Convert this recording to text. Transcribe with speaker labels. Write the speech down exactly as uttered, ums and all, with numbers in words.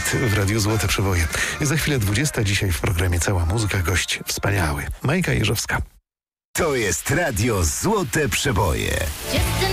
Speaker 1: Night w Radiu Złote Przeboje. Za chwilę dwudziesta, dzisiaj w programie Cała Muzyka, gość wspaniały. Majka Jeżowska.
Speaker 2: To jest Radio Złote Przeboje.